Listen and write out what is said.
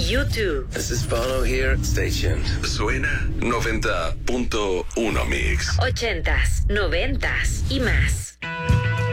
U2. This is Bono here. Stay tuned. Suena 90.1 Mix. 80s, 90s y más.